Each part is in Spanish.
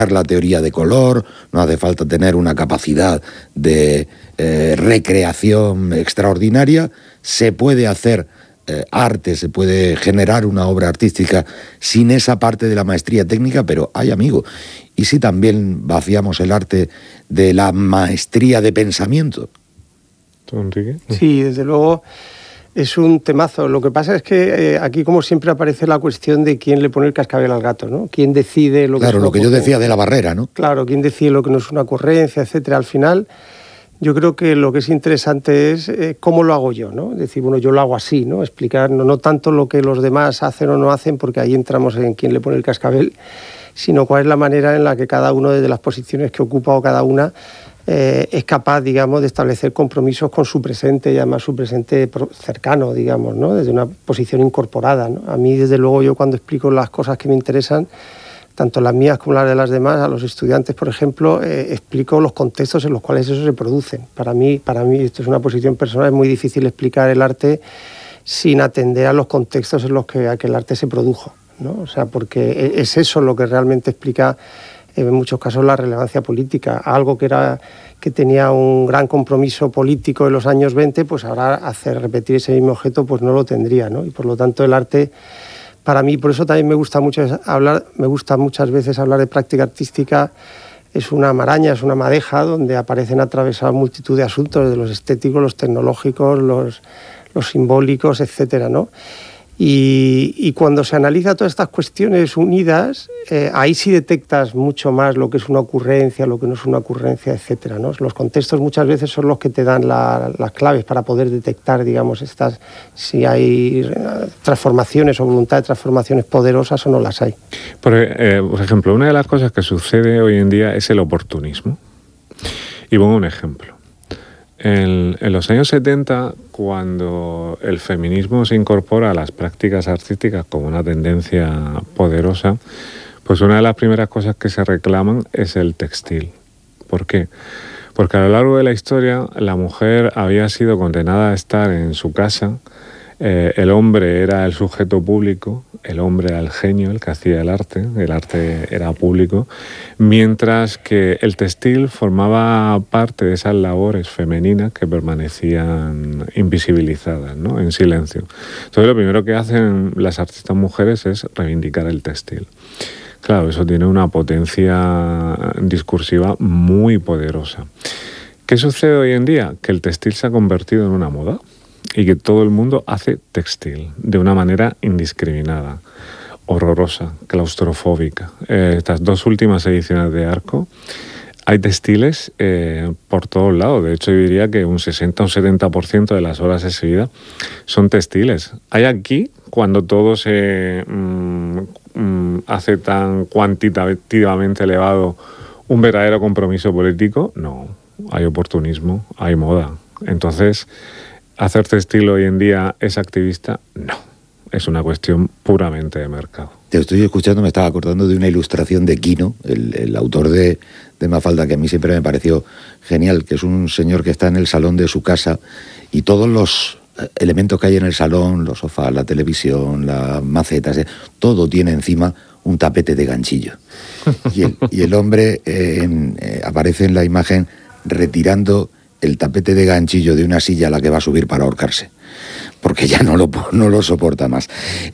la teoría de color, no hace falta tener una capacidad de recreación extraordinaria, se puede hacer arte, se puede generar una obra artística sin esa parte de la maestría técnica, pero ay amigo, ¿y si también vaciamos el arte de la maestría de pensamiento? ¿Tú, Enrique? Sí, desde luego es un temazo. Lo que pasa es que aquí, como siempre, aparece la cuestión de quién le pone el cascabel al gato, ¿no? ¿Quién decide lo que Claro, es lo que yo decía de la barrera, ¿no? Claro, quién decide lo que no es una ocurrencia, etcétera. Al final, yo creo que lo que es interesante es cómo lo hago yo, ¿no? Es decir, bueno, yo lo hago así, ¿no? Explicar no tanto lo que los demás hacen o no hacen, porque ahí entramos en quién le pone el cascabel, sino cuál es la manera en la que cada uno, desde las posiciones que ocupa o cada una, es capaz, digamos, de establecer compromisos con su presente y además su presente cercano, digamos, ¿no? Desde una posición incorporada, ¿no? A mí, desde luego, yo cuando explico las cosas que me interesan, tanto las mías como las de las demás, a los estudiantes, por ejemplo, explico los contextos en los cuales eso se produce. Para mí, esto es una posición personal, es muy difícil explicar el arte sin atender a los contextos en los que aquel arte se produjo, ¿no? O sea, porque es eso lo que realmente explica en muchos casos la relevancia política. Algo que tenía un gran compromiso político en los años 20, pues ahora repetir ese mismo objeto pues no lo tendría, ¿no? Y por lo tanto el arte, para mí, por eso también me gusta muchas veces hablar de práctica artística. Es una maraña, es una madeja donde aparecen atravesados multitud de asuntos, de los estéticos, los tecnológicos, los simbólicos, etcétera, ¿no? Y cuando se analiza todas estas cuestiones unidas, ahí sí detectas mucho más lo que es una ocurrencia, lo que no es una ocurrencia, etcétera, ¿no? Los contextos muchas veces son los que te dan las claves para poder detectar, digamos, si hay transformaciones o voluntad de transformaciones poderosas o no las hay. Por ejemplo, una de las cosas que sucede hoy en día es el oportunismo. Y pongo un ejemplo. En los años 70, cuando el feminismo se incorpora a las prácticas artísticas como una tendencia poderosa, pues una de las primeras cosas que se reclaman es el textil. ¿Por qué? Porque a lo largo de la historia la mujer había sido condenada a estar en su casa, el hombre era el sujeto público, el hombre era el genio, el que hacía el arte era público, mientras que el textil formaba parte de esas labores femeninas que permanecían invisibilizadas, ¿no? En silencio. Entonces lo primero que hacen las artistas mujeres es reivindicar el textil. Claro, eso tiene una potencia discursiva muy poderosa. ¿Qué sucede hoy en día? Que el textil se ha convertido en una moda y que todo el mundo hace textil de una manera indiscriminada, horrorosa, claustrofóbica. Estas dos últimas ediciones de Arco, hay textiles por todos lados. De hecho, yo diría que un 60 o un 70% de las obras exhibidas son textiles. ¿Hay aquí, cuando todo se hace tan cuantitativamente elevado, un verdadero compromiso político? No. Hay oportunismo, hay moda. Entonces, ¿hacer textil hoy en día es activista? No. Es una cuestión puramente de mercado. Te estoy escuchando, me estaba acordando de una ilustración de Quino, el autor de Mafalda, que a mí siempre me pareció genial, que es un señor que está en el salón de su casa y todos los elementos que hay en el salón, los sofás, la televisión, las macetas, todo tiene encima un tapete de ganchillo. Y el hombre aparece en la imagen retirando el tapete de ganchillo de una silla a la que va a subir para ahorcarse, porque ya no lo soporta más.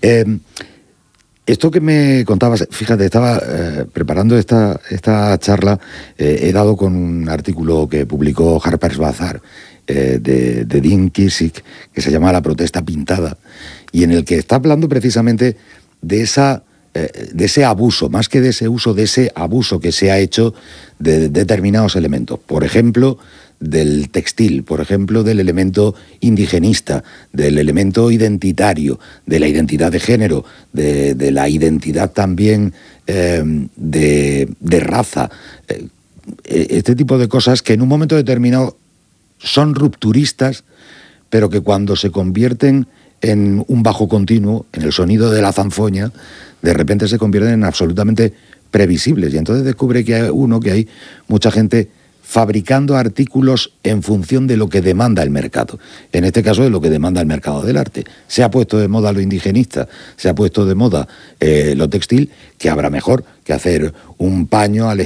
Esto que me contabas, fíjate, estaba preparando esta charla, he dado con un artículo que publicó Harper's Bazaar de Dean Kissick, que se llama La protesta pintada, y en el que está hablando precisamente de ese abuso, más que de ese uso, de ese abuso que se ha hecho de determinados elementos. Por ejemplo, del textil, por ejemplo, del elemento indigenista, del elemento identitario, de la identidad de género, de la identidad también de raza. Este tipo de cosas que en un momento determinado son rupturistas, pero que cuando se convierten en un bajo continuo, en el sonido de la zanfoña, de repente se convierten en absolutamente previsibles. Y entonces descubre que hay mucha gente fabricando artículos en función de lo que demanda el mercado. En este caso, de lo que demanda el mercado del arte. Se ha puesto de moda lo indigenista, se ha puesto de moda lo textil, que habrá mejor que hacer un paño al